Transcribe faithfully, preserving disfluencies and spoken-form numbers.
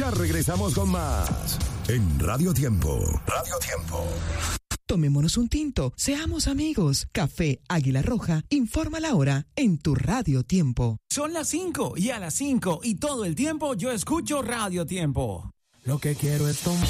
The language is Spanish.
Ya regresamos con más en Radio Tiempo. Radio Tiempo. Tomémonos un tinto, seamos amigos. Café Águila Roja informa la hora en tu Radio Tiempo. Son las cinco y a las cinco y todo el tiempo yo escucho Radio Tiempo. Lo que quiero es tomar.